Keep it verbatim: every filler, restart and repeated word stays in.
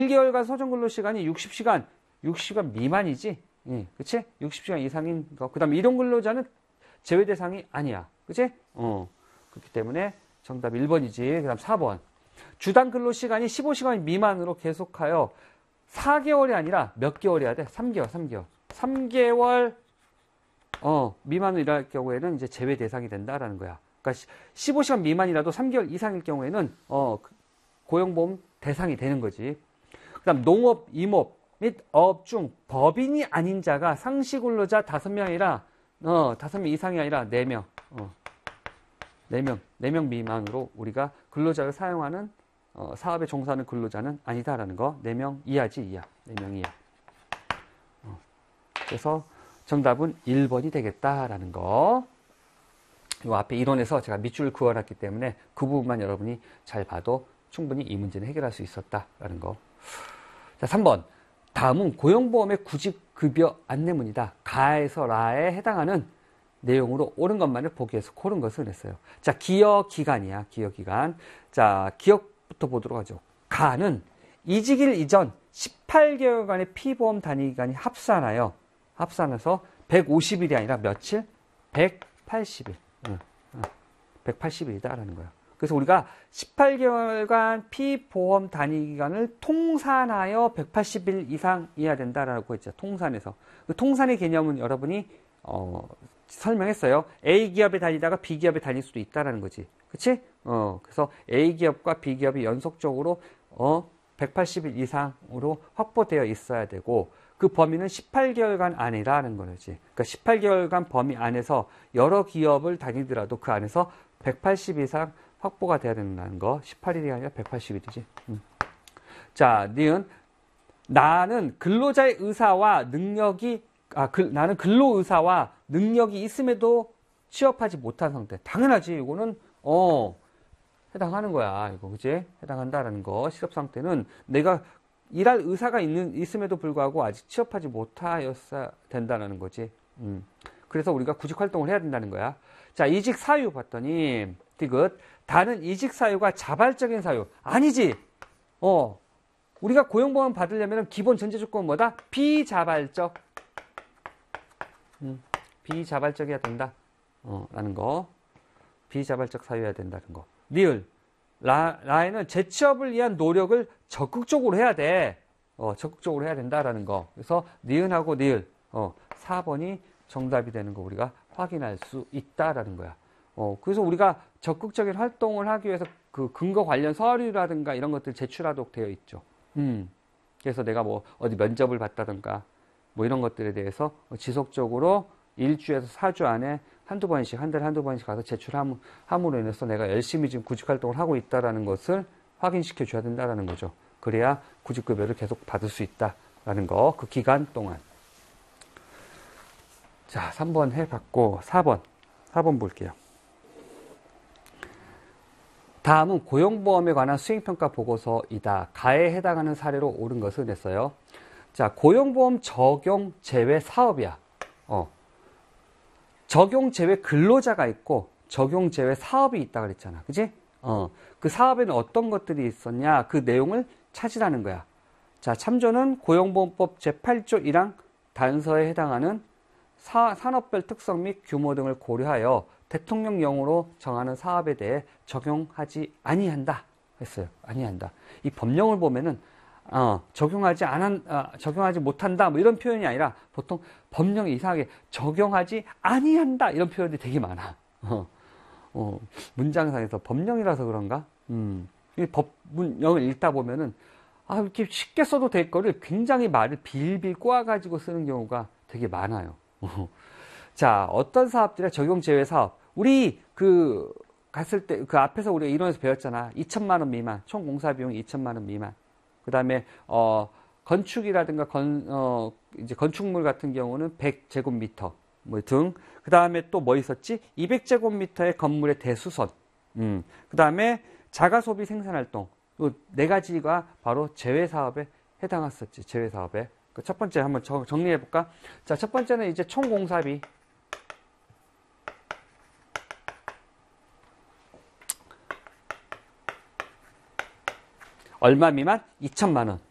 일 개월간 소정근로시간이 육십 시간, 육십 시간 미만이지? 예, 그치? 육십 시간 이상인 거. 그 다음에 일용근로자는 제외 대상이 아니야. 그치? 어. 그렇기 때문에 정답 일 번이지. 그 다음 사 번. 주당 근로시간이 십오 시간 미만으로 계속하여 사 개월이 아니라 몇 개월이어야 돼? 삼 개월, 삼 개월. 삼 개월, 어, 미만으로 일할 경우에는 이제 제외 대상이 된다라는 거야. 그러니까 십오 시간 미만이라도 삼 개월 이상일 경우에는, 어, 고용보험 대상이 되는 거지. 그 다음 농업, 임업 및 어업 중 법인이 아닌 자가 상시 근로자 다섯 명 아니라, 어, 다섯 명 이상이 아니라 네 명, 어, 네 명, 네 명 미만으로 우리가 근로자를 사용하는 어, 사업에 종사하는 근로자는 아니다라는 거. 네 명 이하지, 이하. 네 명 이하. 어, 그래서 정답은 일 번이 되겠다라는 거. 이 앞에 이론에서 제가 밑줄을 그어놨기 때문에 그 부분만 여러분이 잘 봐도 충분히 이 문제는 해결할 수 있었다라는 거. 자, 삼 번. 다음은 고용보험의 구직급여 안내문이다. 가에서 라에 해당하는 내용으로 옳은 것만을 보기 위해서 고른 것을 냈어요. 자, 기여기간이야. 기여기간. 자, 기억부터 보도록 하죠. 가는 이직일 이전 십팔 개월간의 피보험 단위기간이 합산하여 합산해서 백오십 일이 아니라 며칠? 백팔십 일. 응, 응. 백팔십 일이다라는 거야. 그래서 우리가 십팔 개월간 피보험 단위기간을 통산하여 백팔십 일 이상이어야 된다라고 했죠. 통산해서. 그 통산의 개념은 여러분이 어, 설명했어요. A 기업에 다니다가 B 기업에 다닐 수도 있다라는 거지. 그치? 어, 그래서 A 기업과 B 기업이 연속적으로, 어, 백팔십 일 이상으로 확보되어 있어야 되고, 그 범위는 십팔 개월간 안이라는 거지. 그러니까 십팔 개월간 범위 안에서 여러 기업을 다니더라도 그 안에서 백팔십 이상 확보가 돼야 된다는 거. 십팔 일이 아니라 백팔십 일이지. 음. 자, 니은. 나는 근로자의 의사와 능력이 아, 그, 나는 근로의사와 능력이 있음에도 취업하지 못한 상태. 당연하지. 이거는, 어, 해당하는 거야. 이거, 그지? 해당한다라는 거. 실업 상태는 내가 일할 의사가 있는, 있음에도 불구하고 아직 취업하지 못하였어야 된다는 거지. 음. 그래서 우리가 구직 활동을 해야 된다는 거야. 자, 이직 사유 봤더니, 디귿. 다른 이직 사유가 자발적인 사유. 아니지. 어. 우리가 고용보험 받으려면 기본 전제 조건은 뭐다? 비자발적. 음, 비자발적이어야 된다. 어, 라는 거. 비자발적 사유여야 된다는 거. 리을. 라, 라에는 재취업을 위한 노력을 적극적으로 해야 돼. 어, 적극적으로 해야 된다라는 거. 그래서 니은하고 리을. 어, 사 번이 정답이 되는 거 우리가 확인할 수 있다라는 거야. 어, 그래서 우리가 적극적인 활동을 하기 위해서 그 근거 관련 서류라든가 이런 것들 제출하도록 되어 있죠. 음. 그래서 내가 뭐 어디 면접을 봤다든가 뭐 이런 것들에 대해서 지속적으로 일주에서 사 주 안에 한두 번씩, 한 달에 한두 번씩 가서 제출함으로 인해서 내가 열심히 지금 구직활동을 하고 있다는 것을 확인시켜 줘야 된다는 거죠. 그래야 구직급여를 계속 받을 수 있다라는 거, 그 기간 동안. 자, 삼 번 해봤고, 사 번. 사 번 볼게요. 다음은 고용보험에 관한 수행평가 보고서이다. 가에 해당하는 사례로 옳은 것을 냈어요. 자, 고용보험 적용 제외 사업이야. 어. 적용 제외 근로자가 있고 적용 제외 사업이 있다 그랬잖아. 그지? 어. 그 사업에는 어떤 것들이 있었냐? 그 내용을 찾으라는 거야. 자, 참조는 고용보험법 제팔 조 일 항 단서에 해당하는 사, 산업별 특성 및 규모 등을 고려하여 대통령령으로 정하는 사업에 대해 적용하지 아니한다 했어요. 아니한다. 이 법령을 보면은 어, 적용하지 않은, 어, 적용하지 못한다, 뭐 이런 표현이 아니라 보통 법령이 이상하게 적용하지 아니한다, 이런 표현이 되게 많아. 어, 어, 문장상에서 법령이라서 그런가? 음, 이 법문령을 읽다 보면은, 아, 이렇게 쉽게 써도 될 거를 굉장히 말을 빌빌 꼬아가지고 쓰는 경우가 되게 많아요. 자, 어떤 사업들의 적용 제외 사업. 우리 그, 갔을 때, 그 앞에서 우리가 이론에서 배웠잖아. 이천만 원 미만. 총 공사 비용이 이천만 원 미만. 그 다음에, 어, 건축이라든가 건, 어, 이제 건축물 같은 경우는 백 제곱미터 뭐 등. 그 다음에 또 뭐 있었지? 이백 제곱미터의 건물의 대수선. 음. 그 다음에 자가소비 생산활동. 요 네 가지가 바로 제외사업에 해당했었지. 제외사업에. 그 첫 번째 한번 정리해 볼까? 자, 첫 번째는 이제 총 공사비. 얼마 미만? 이천만 원.